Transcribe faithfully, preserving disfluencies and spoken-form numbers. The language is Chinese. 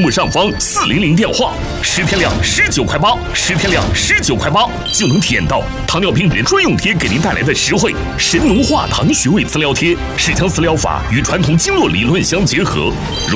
幕上方四零零电话，十天量十九块八，十天量十九块八就能体验到糖尿病人专用贴给您带来的实惠。神农化糖穴位磁疗贴是将磁疗法与传统经络理论相结合。